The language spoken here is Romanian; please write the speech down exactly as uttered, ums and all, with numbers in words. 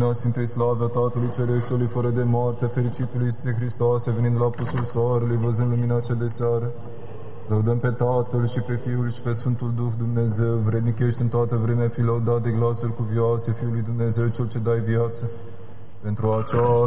lumina Sfintei Slave a Tatălui Cereștiului, fără de moarte, fericitului Iisuse Hristoase, venind la apusul soarelui, văzând lumina cea de seară. Lăudăm pe Tatăl și pe Fiul și pe Sfântul Duh Dumnezeu, vrednic ești în toată vremea, fi lăudat de glasul cuvioase Fiului Dumnezeu, Cel ce dai viață. Pentru acea